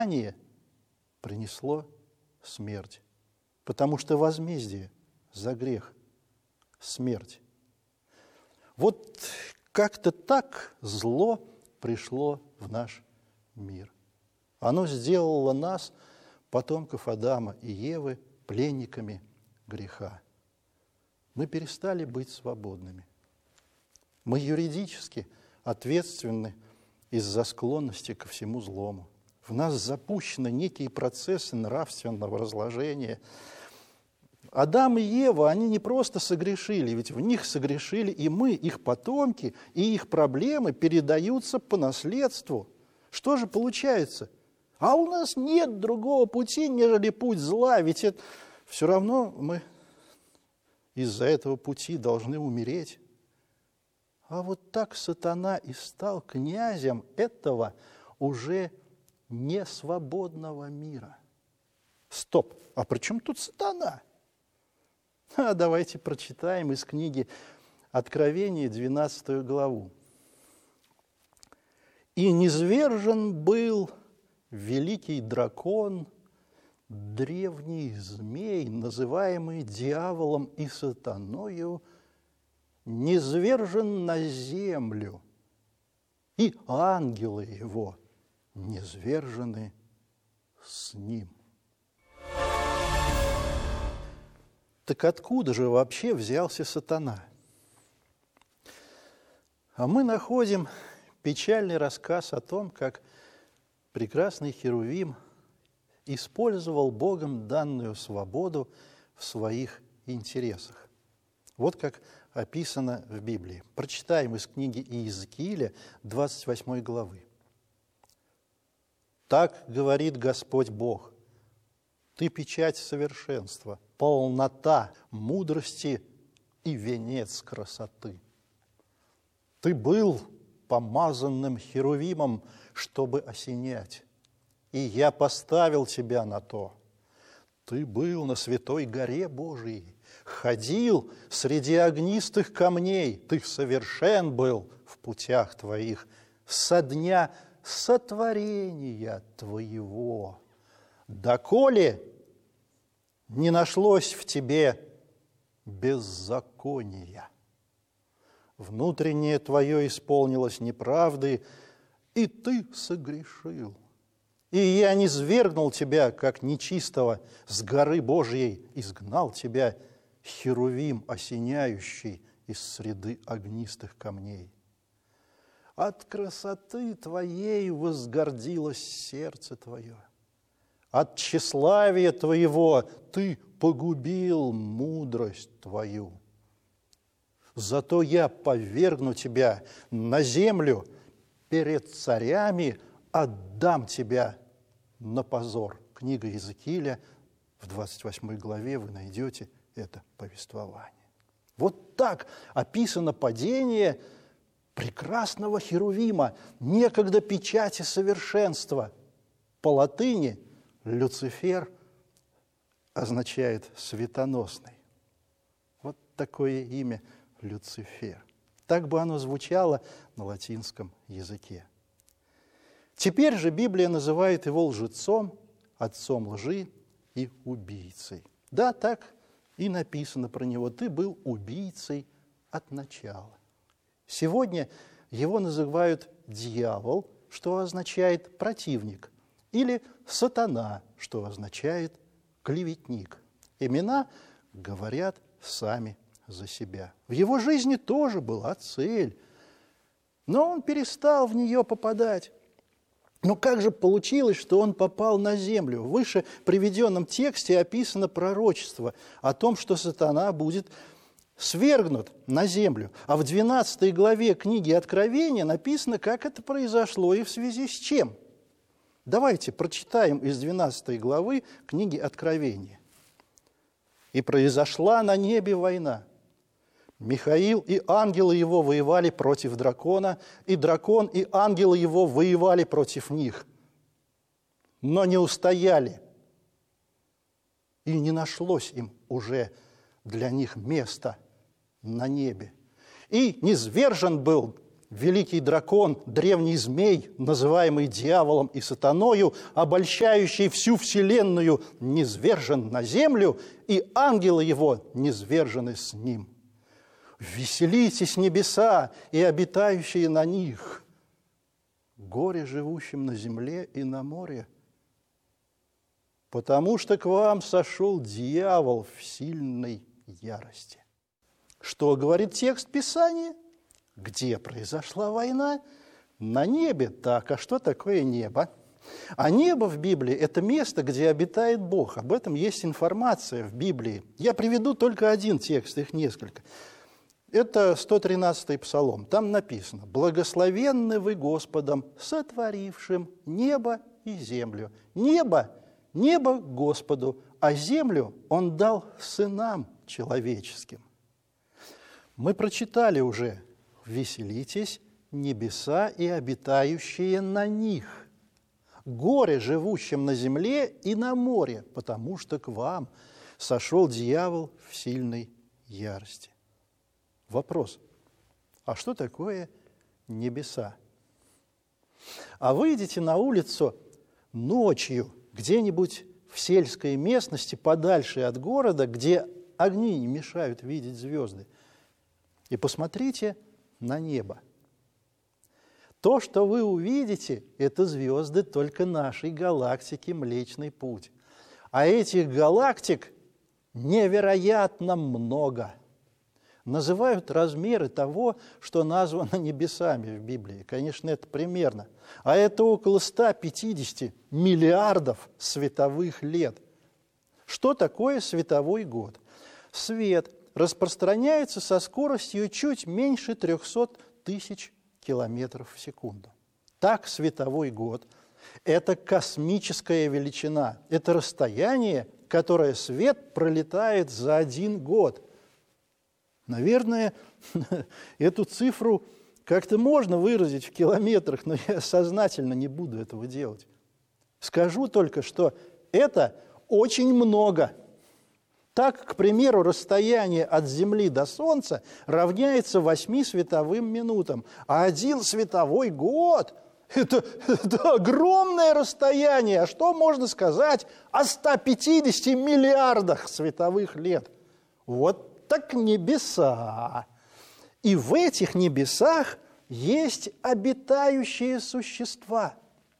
принесло смерть, потому что возмездие за грех – смерть. Вот как-то так зло пришло в наш мир. Оно сделало нас, потомков Адама и Евы, пленниками греха. Мы перестали быть свободными. Мы юридически ответственны из-за склонности ко всему злому. В нас запущены некие процессы нравственного разложения. Адам и Ева, они не просто согрешили, ведь в них согрешили и мы, их потомки, и их проблемы передаются по наследству. Что же получается? А у нас нет другого пути, нежели путь зла, ведь это все равно мы из-за этого пути должны умереть. А вот так сатана и стал князем этого уже несвободного мира. Стоп, а при чем тут сатана? Давайте прочитаем из книги Откровения 12 главу. «И низвержен был великий дракон, древний змей, называемый дьяволом и сатаною, низвержен на землю, и ангелы его низвержены с ним». Так откуда же вообще взялся сатана? А мы находим печальный рассказ о том, как прекрасный Херувим использовал Богом данную свободу в своих интересах. Вот как описано в Библии. Прочитаем из книги Иезекииля 28 главы. «Так говорит Господь Бог: ты печать совершенства, полнота мудрости и венец красоты. Ты был помазанным Херувимом, чтобы осенять, и я поставил тебя на то. Ты был на святой горе Божией, ходил среди огнистых камней, ты совершен был в путях твоих со дня сотворения твоего. Доколе не нашлось в тебе беззакония. Внутреннее твое исполнилось неправды, и ты согрешил. И я низвергнул тебя, как нечистого, с горы Божьей, изгнал тебя, Херувим осеняющий из среды огнистых камней. От красоты твоей возгордилось сердце твое. От тщеславия твоего ты погубил мудрость твою. Зато я повергну тебя на землю, перед царями отдам тебя на позор». Книга Иезекииля, в 28 главе вы найдете это повествование. Вот так описано падение прекрасного Херувима, некогда печати совершенства. По латыни Люцифер означает «светоносный». Вот такое имя Люцифер. Так бы оно звучало на латинском языке. Теперь же Библия называет его лжецом, отцом лжи и убийцей. Да, так и написано про него: ты был убийцей от начала. Сегодня его называют дьявол, что означает противник, или сатана, что означает клеветник. Имена говорят сами за себя. В его жизни тоже была цель, но он перестал в нее попадать. Но как же получилось, что он попал на землю? В выше приведенном тексте описано пророчество о том, что сатана будет свергнут на землю. А в 12 главе книги Откровения написано, как это произошло и в связи с чем. Давайте прочитаем из 12 главы книги Откровения. «И произошла на небе война. Михаил и ангелы его воевали против дракона, и дракон и ангелы его воевали против них, но не устояли, и не нашлось им уже для них места на небе. И низвержен был великий дракон, древний змей, называемый дьяволом и сатаною, обольщающий всю вселенную, низвержен на землю, и ангелы его низвержены с ним. Веселитесь, небеса и обитающие на них, горе живущим на земле и на море, потому что к вам сошел дьявол в сильной ярости. Что говорит текст Писания? Где произошла война? На небе. Так, а что такое небо? А небо в Библии – это место, где обитает Бог. Об этом есть информация в Библии. Я приведу только один текст, их несколько. Это 113-й Псалом. Там написано: «Благословенны вы Господом, сотворившим небо и землю». Небо Господу, а землю Он дал сынам человеческим. Мы прочитали уже: «Веселитесь, небеса и обитающие на них, горе живущим на земле и на море, потому что к вам сошел дьявол в сильной ярости». Вопрос: а что такое небеса? А выйдите на улицу ночью, где-нибудь в сельской местности, подальше от города, где огни не мешают видеть звезды, и посмотрите на небо. То, что вы увидите, это звезды только нашей галактики Млечный Путь. А этих галактик невероятно много. Называют размеры того, что названо небесами в Библии. Конечно, это примерно. А это около 150 миллиардов световых лет. Что такое световой год? Свет распространяется со скоростью чуть меньше 300 тысяч километров в секунду. Так, световой год – это космическая величина. Это расстояние, которое свет пролетает за 1 год. Наверное, эту цифру как-то можно выразить в километрах, но я сознательно не буду этого делать. Скажу только, что это очень много. Так, к примеру, расстояние от Земли до Солнца равняется 8 световым минутам, а 1 световой год – это огромное расстояние. А что можно сказать о 150 миллиардах световых лет? Вот так небеса. И в этих небесах есть обитающие существа.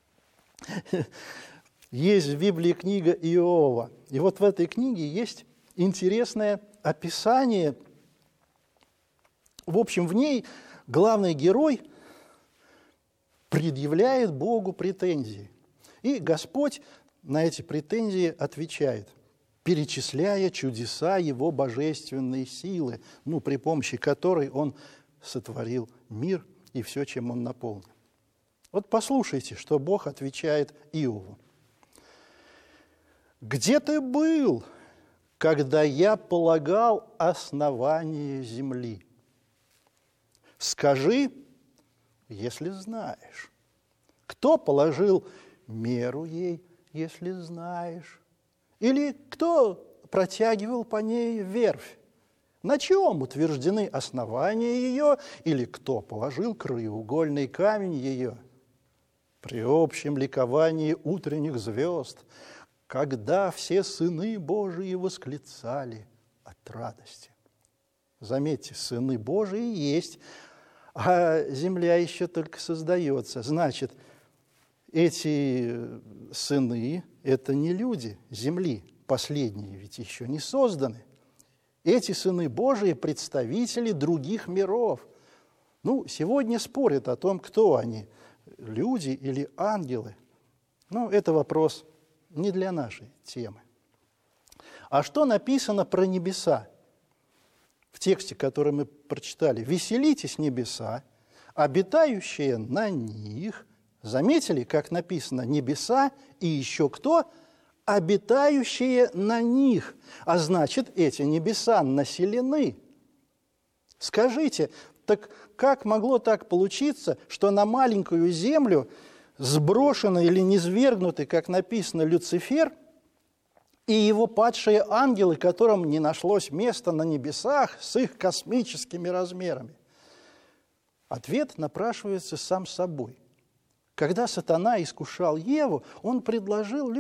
Есть в Библии книга Иова. И вот в этой книге есть интересное описание. В общем, в ней главный герой предъявляет Богу претензии. И Господь на эти претензии отвечает, перечисляя чудеса Его божественной силы, при помощи которой Он сотворил мир и все, чем Он наполнен. Вот послушайте, что Бог отвечает Иову. «Где ты был, когда я полагал основание земли? Скажи, если знаешь. Кто положил меру ей, если знаешь? Или кто протягивал по ней верфь? На чем утверждены основания ее? Или кто положил краеугольный камень ее? При общем ликовании утренних звезд, когда все сыны Божии восклицали от радости». Заметьте, сыны Божии есть, а земля еще только создается. Значит, эти сыны – это не люди земли, последние ведь еще не созданы. Эти сыны Божии – представители других миров. Сегодня спорят о том, кто они – люди или ангелы. Но это вопрос не для нашей темы. А что написано про небеса? В тексте, который мы прочитали: «Веселитесь, небеса, обитающие на них». Заметили, как написано «небеса» и еще кто? «Обитающие на них». А значит, эти небеса населены. Скажите, так как могло так получиться, что на маленькую землю сброшенный или низвергнутый, как написано, Люцифер и его падшие ангелы, которым не нашлось места на небесах с их космическими размерами? Ответ напрашивается сам собой. Когда сатана искушал Еву, он предложил